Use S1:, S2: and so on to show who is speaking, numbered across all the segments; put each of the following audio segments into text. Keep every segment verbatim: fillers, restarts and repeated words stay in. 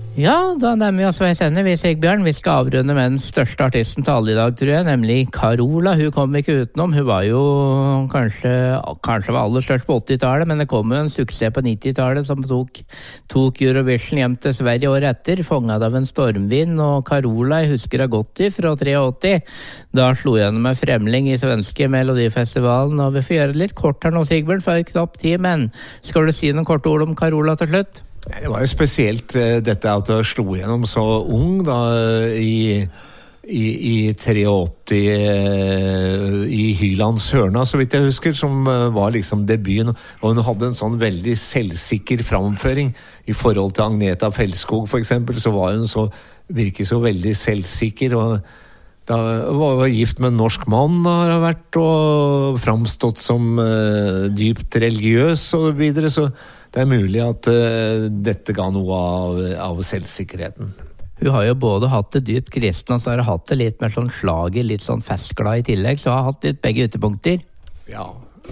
S1: Ja, da nærmer vi oss veis ende, vi Sigbjørn. Vi skal avrunde med den største artisten til alle i dag, tror jeg, nemlig Carola. Hun kom ikke utenom. Hun var jo kanskje, kanskje var aller størst på åttitallet, men det kom jo en suksess på nittitallet som tok, tok Eurovision hjem til Sverige året etter, fanget av en stormvind, og Carola, jeg husker det godt i fra åttitre. Da slo jeg gjennom med Fremling i svenske Melodifestivalen, og vi får gjøre det litt kort her nå, Sigbjørn, for et knapp tid, men skal du si noen korte ord om Carola til slutt?
S2: Det var jo spesielt uh, dette at jeg slo gjennom så ung da, i, i, i åttitre uh, i Hylands Hørna, så vidt jeg husker, som uh, var liksom debuten, og hun hadde en sånn veldig selvsikker framføring i forhold til Agneta Fältskog for eksempel, så var hun så, virket så veldig selvsikker, og da var hun gift med en norsk mann har hun vært, og framstått som uh, dypt religiøs og videre, så det er mulig at uh, dette ga noe av, av selvsikkerheten.
S1: Hun har jo både hatt det dypt kristne, og så har hun hatt det litt mer sånn slager, litt sånn festglad i tillegg, så hun har hatt litt begge utepunkter.
S2: Ja,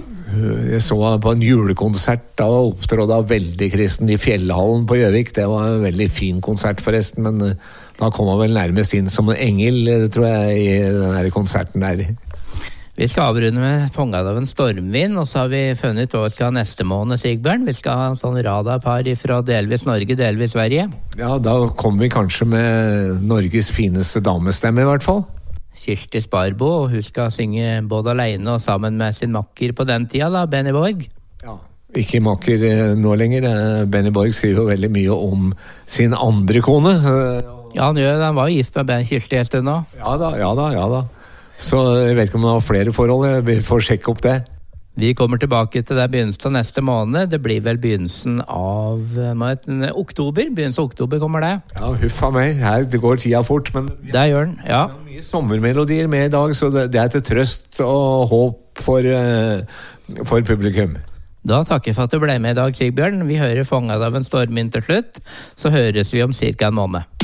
S2: jeg så på en julekonsert, da opptrådde hun veldig kristen i Fjellhallen på Gjøvik. Det var en veldig fin konsert forresten, men uh, da kom hun vel nærmest inn som en engel, tror jeg, i den her konserten der.
S1: Vi skal avrunde med Fanget av en stormvind, og så har vi funnet ut hva vi skal ha neste måned, Sigbjørn. Vi skal ha en sånn radarpar fra delvis Norge, delvis Sverige.
S2: Ja, da kommer vi kanskje med Norges fineste damestemme i hvert fall.
S1: Kirsti Sparbo, og hun skal synge både alene og sammen med sin makker på den tida, da, Benny Borg.
S2: Ja, ikke makker nå lenger. Benny Borg skriver jo veldig mye om sin andre kone.
S1: Ja, han gjør det. Han var jo gift med Kirsti en stund nå.
S2: Ja da, ja da, ja da. Så jeg vet ikke om det har flere forhold, vi får sjekke opp det.
S1: Vi kommer tilbake til det begynnelsen av neste måned. Det blir vel begynnelsen av uh, oktober. Begynnelsen av oktober kommer det.
S2: Ja, huffa meg. Her, det går tida fort, men
S1: det gjør den, ja.
S2: Det er mye sommermelodier med i dag, så det, det er til trøst og håp for, uh, for publikum.
S1: Da takker jeg for at du ble med i dag, Sigbjørn. Vi hører Fanget av en stormvind til slutt, så høres vi om cirka en måned.